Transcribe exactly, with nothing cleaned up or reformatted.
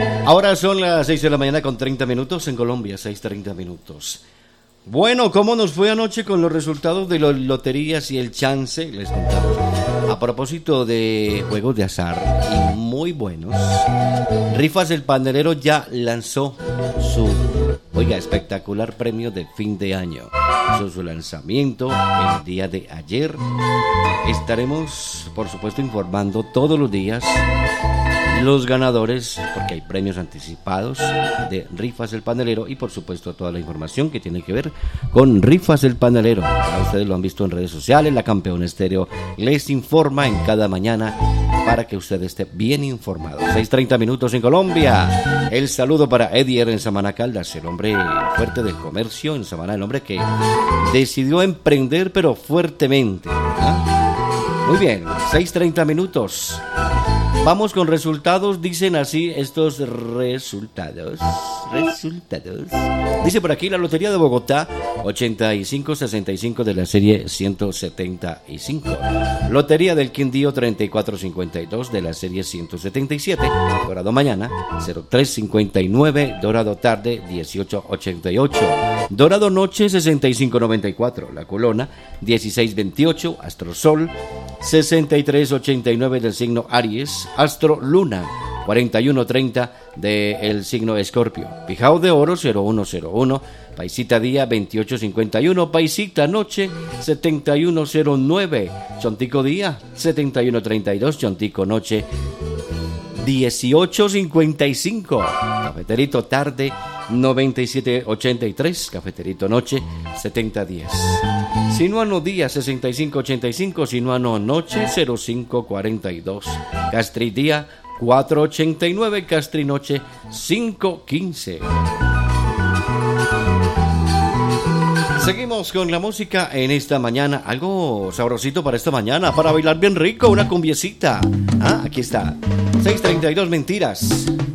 Ahora son las seis de la mañana con treinta minutos en Colombia, seis treinta minutos. Bueno, ¿cómo nos fue anoche con los resultados de las loterías y el chance? Les contamos. A propósito de juegos de azar y muy buenos, Rifas el Panelero ya lanzó su, oiga, espectacular premio de fin de año. Hizo su lanzamiento el día de ayer. Estaremos, por supuesto, informando todos los días los ganadores, porque hay premios anticipados de Rifas el Panelero y por supuesto toda la información que tiene que ver con Rifas el Panelero. Ya ustedes lo han visto en redes sociales, la Campeona Estéreo les informa en cada mañana para que usted esté bien informado. seis treinta minutos en Colombia. El saludo para Edier en Samana Caldas, el hombre fuerte del comercio en Samana, el hombre que decidió emprender pero fuertemente. ¿Ah? Muy bien, seis treinta minutos. Vamos con resultados, dicen así estos resultados, resultados. Dice por aquí la Lotería de Bogotá, ochenta y cinco sesenta y cinco de la serie ciento setenta y cinco. Lotería del Quindío, treinta y cuatro cincuenta y dos de la serie ciento setenta y siete. Dorado mañana, cero tres cincuenta y nueve. Dorado tarde, dieciocho ochenta y ocho. Dorado noche, sesenta y cinco noventa y cuatro. La Colona, dieciséis veintiocho. Astro Sol, sesenta y tres ochenta y nueve del signo Aries. Astro Luna, cuarenta y uno treinta del signo Escorpio. Pijao de Oro, cero uno cero uno. Paisita Día, veintiocho cincuenta y uno. Paisita Noche, setenta y uno cero nueve. Chontico Día, setenta y uno treinta y dos. Chontico Noche, dieciocho cincuenta y cinco. Cafeterito Tarde, noventa y siete ochenta y tres. Cafeterito Noche, setenta diez. Sinuano Día, sesenta y cinco ochenta y cinco. Sinuano Noche, cero cinco cuarenta y dos. Castri Día, cuatro ochenta y nueve. Castri Noche, cinco quince. Seguimos con la música en esta mañana. Algo sabrosito para esta mañana, para bailar bien rico, una cumbiecita. Ah, aquí está. seis treinta y dos, Mentiras.